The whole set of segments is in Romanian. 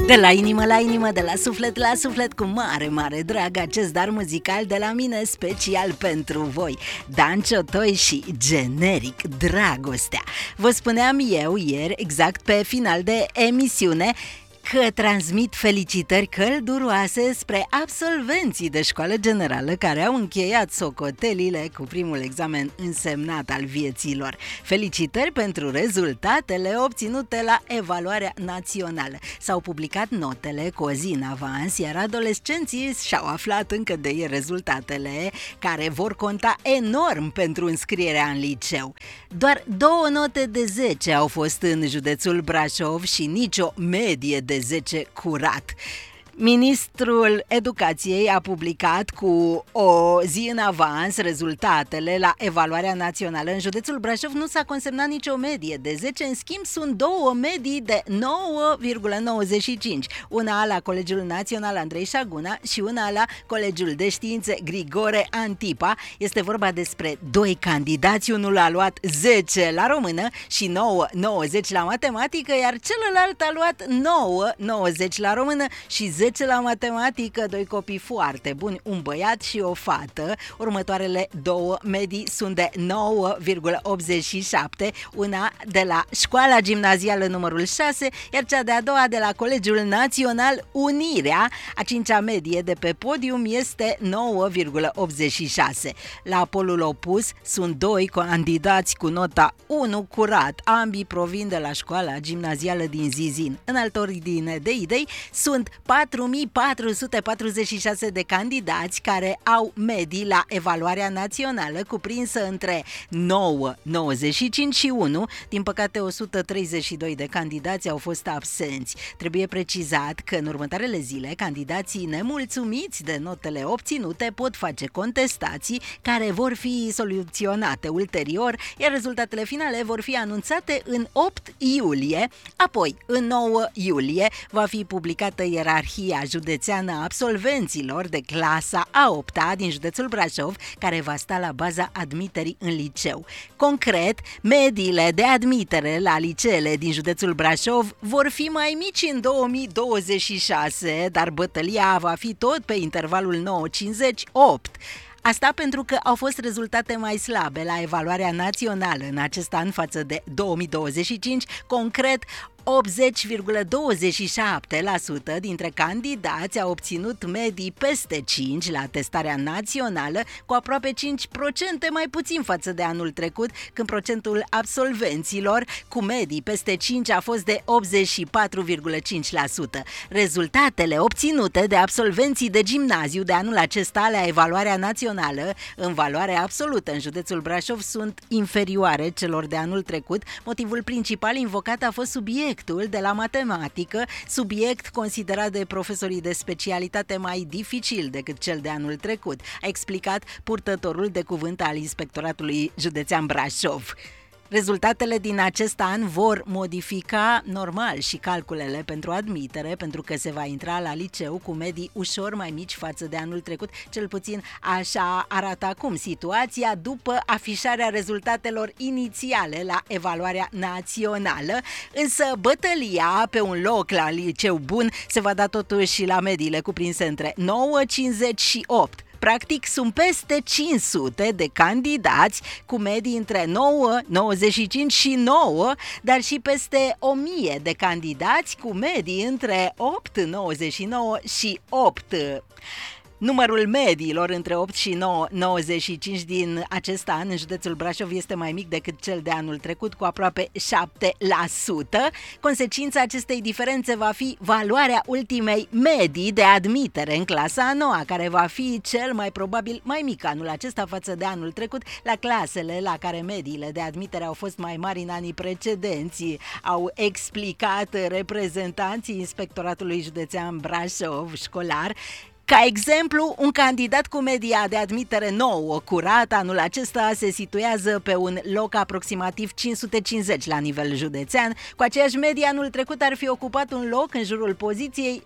De la inimă la inimă, de la suflet la suflet, cu mare, mare drag, acest dar muzical de la mine special pentru voi, Dan Ciotoi și Generic Dragostea. Vă spuneam eu ieri, exact pe final de emisiune, că transmit felicitări călduroase spre absolvenții de școală generală care au încheiat socotelile cu primul examen însemnat al vieții lor. Felicitări pentru rezultatele obținute la evaluarea națională. S-au publicat notele cu o zi în avans, iar adolescenții și-au aflat încă de ieri rezultatele, care vor conta enorm pentru înscrierea în liceu. Doar 2 note de 10 au fost în județul Brașov și nicio medie de 10 curat. Ministrul Educației a publicat cu o zi în avans rezultatele la evaluarea națională. În județul Brașov nu s-a consemnat nicio medie de 10, în schimb sunt 2 medii de 9,95. Una la Colegiul Național Andrei Șaguna și una la Colegiul de Științe Grigore Antipa. Este vorba despre 2 candidați, unul a luat 10 la română și 9,90 la matematică, iar celălalt a luat 9,90 la română și 10 la matematică, 2 copii foarte buni, un băiat și o fată. Următoarele 2 medii sunt de 9,87, una de la școala gimnazială numărul 6, iar cea de-a doua de la Colegiul Național Unirea. A 5-a medie de pe podium este 9,86. La polul opus sunt 2 candidați cu nota 1 curat, ambii provin de la școala gimnazială din Zizin. În altă ordine de idei, sunt 4.446 de candidați care au medii la evaluarea națională cuprinsă între 9,95 și 1. Din păcate, 132 de candidați au fost absenți. Trebuie precizat că în următoarele zile candidații nemulțumiți de notele obținute pot face contestații care vor fi soluționate ulterior, iar rezultatele finale vor fi anunțate în 8 iulie. Apoi, în 9 iulie, va fi publicată ierarhia județeană a absolvenților de clasa a 8-a din județul Brașov, care va sta la baza admiterii în liceu. Concret, mediile de admitere la liceele din județul Brașov vor fi mai mici în 2026, dar bătălia va fi tot pe intervalul 9,50-8. Asta pentru că au fost rezultate mai slabe la evaluarea națională în acest an față de 2025, concret 80,27% dintre candidați au obținut medii peste 5 la testarea națională, cu aproape 5% mai puțin față de anul trecut, când procentul absolvenților cu medii peste 5 a fost de 84,5%. Rezultatele obținute de absolvenții de gimnaziu de anul acesta la evaluarea națională, în valoare absolută în județul Brașov, sunt inferioare celor de anul trecut. Motivul principal invocat a fost subiectul de la matematică, subiect considerat de profesorii de specialitate mai dificil decât cel de anul trecut, a explicat purtătorul de cuvânt al Inspectoratului Județean Brașov. Rezultatele din acest an vor modifica normal și calculele pentru admitere, pentru că se va intra la liceu cu medii ușor mai mici față de anul trecut, cel puțin așa arată acum situația după afișarea rezultatelor inițiale la evaluarea națională, însă bătălia pe un loc la liceu bun se va da totuși la mediile cuprinse între 9,50 și 8. Practic, sunt peste 500 de candidați cu medii între 9,95 și 9, dar și peste 1000 de candidați cu medii între 8,99 și 8. Numărul mediilor între 8 și 9,95 din acest an în județul Brașov este mai mic decât cel de anul trecut, cu aproape 7%. Consecința acestei diferențe va fi valoarea ultimei medii de admitere în clasa a 9-a, care va fi cel mai probabil mai mic anul acesta față de anul trecut. La clasele la care mediile de admitere au fost mai mari în anii precedenți, au explicat reprezentanții Inspectoratului Județean Brașov școlar. Ca exemplu, un candidat cu media de admitere nouă curat anul acesta se situează pe un loc aproximativ 550 la nivel județean. Cu aceeași medie, anul trecut ar fi ocupat un loc în jurul poziției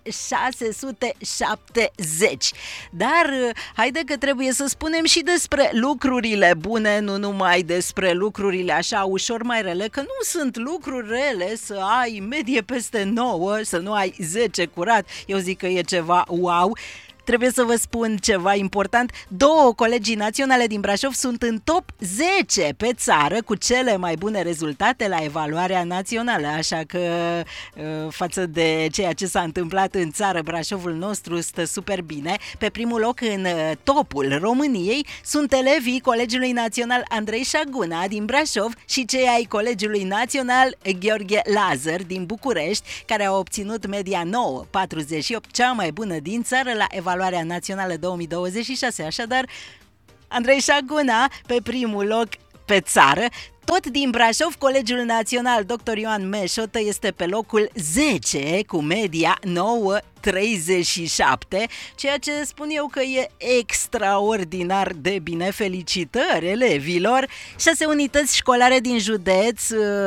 670. Dar haide că trebuie să spunem și despre lucrurile bune, nu numai despre lucrurile așa ușor mai rele, că nu sunt lucruri rele să ai medie peste 9, să nu ai 10 curat. Eu zic că e ceva wow. Trebuie să vă spun ceva important. 2 colegii naționale din Brașov sunt în top 10 pe țară cu cele mai bune rezultate la evaluarea națională. Așa că față de ceea ce s-a întâmplat în țară, Brașovul nostru stă super bine. Pe primul loc în topul României sunt elevii Colegiului Național Andrei Șaguna din Brașov și cei ai Colegiului Național Gheorghe Lazar din București, care au obținut media 9,48, cea mai bună din țară la evaluarea națională 2026. Așadar, Andrei Șaguna pe primul loc pe țară. Tot din Brașov, Colegiul Național Dr. Ioan Meșotă este pe locul 10 cu media 9,37, ceea ce spun eu că e extraordinar de bine. Felicitări elevilor! 6 unități școlare din județ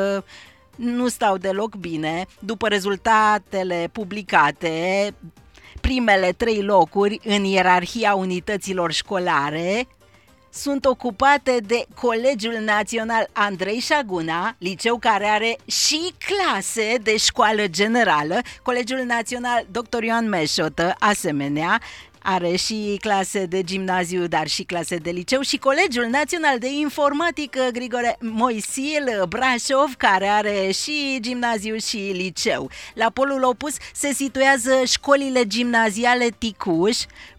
nu stau deloc bine. După rezultatele publicate, primele 3 locuri în ierarhia unităților școlare sunt ocupate de Colegiul Național Andrei Șaguna, liceu care are și clase de școală generală. Colegiul Național Dr. Ioan Meșotă, asemenea, are și clase de gimnaziu, dar și clase de liceu, și Colegiul Național de Informatică Grigore Moisil Brașov, care are și gimnaziu și liceu. La polul opus se situează școlile gimnaziale Ticuș,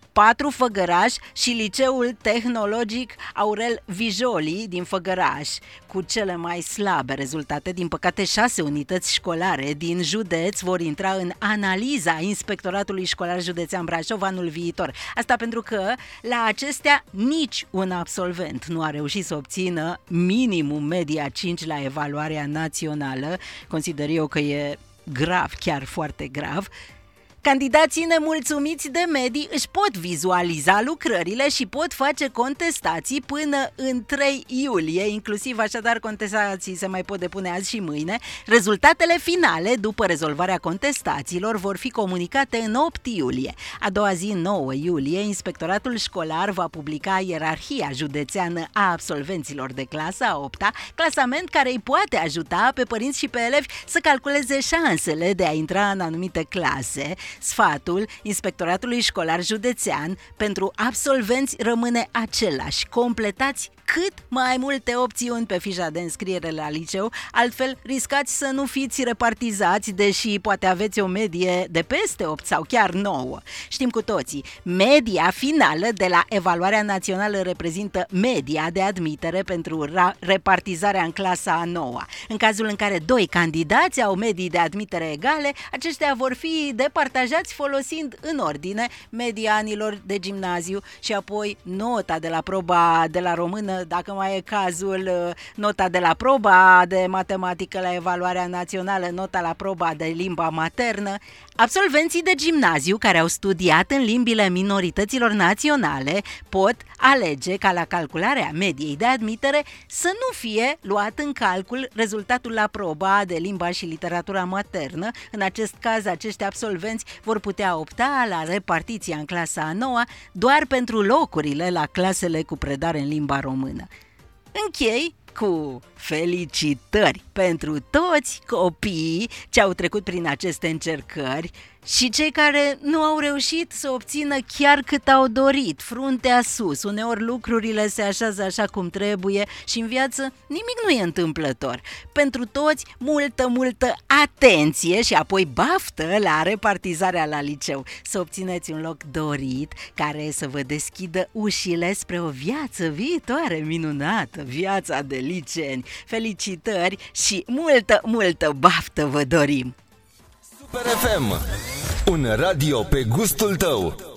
4 Făgăraș și Liceul Tehnologic Aurel Vijoli din Făgăraș, cu cele mai slabe rezultate. Din păcate, 6 unități școlare din județ vor intra în analiza Inspectoratului Școlar Județean Brașov anul viitor. Asta pentru că la acestea nici un absolvent nu a reușit să obțină minimum media 5 la evaluarea națională. Consider eu că e grav, chiar foarte grav. Candidații nemulțumiți de medii își pot vizualiza lucrările și pot face contestații până în 3 iulie, inclusiv, așadar contestații se mai pot depune azi și mâine. Rezultatele finale, după rezolvarea contestațiilor, vor fi comunicate în 8 iulie. A doua zi, 9 iulie, Inspectoratul Școlar va publica ierarhia județeană a absolvenților de clasa 8-a, clasament care îi poate ajuta pe părinți și pe elevi să calculeze șansele de a intra în anumite clase. Sfatul Inspectoratului Școlar Județean pentru absolvenți rămâne același: completați cât mai multe opțiuni pe fișa de înscriere la liceu, altfel riscați să nu fiți repartizați, deși poate aveți o medie de peste 8 sau chiar 9. Știm cu toții, media finală de la evaluarea națională reprezintă media de admitere pentru repartizarea în clasa a 9-a. În cazul în care 2 candidați au medii de admitere egale, aceștia vor fi departajați folosind în ordine media anilor de gimnaziu și apoi nota de la proba de la română, dacă mai e cazul, nota de la proba de matematică la evaluarea națională, nota la proba de limba maternă. Absolvenții de gimnaziu care au studiat în limbile minorităților naționale pot alege ca la calcularea mediei de admitere să nu fie luat în calcul rezultatul la proba de limba și literatura maternă. În acest caz, acești absolvenți vor putea opta la repartiția în clasa a 9-a doar pentru locurile la clasele cu predare în limba română. Închei cu felicitări pentru toți copiii ce au trecut prin aceste încercări și cei care nu au reușit să obțină chiar cât au dorit, fruntea sus. Uneori lucrurile se așează așa cum trebuie și în viață nimic nu e întâmplător. Pentru toți, multă atenție și apoi baftă la repartizarea la liceu. Să obțineți un loc dorit care să vă deschidă ușile spre o viață viitoare minunată, viața de liceeni. Felicitări și multă baftă vă dorim! Super FM, un radio pe gustul tău.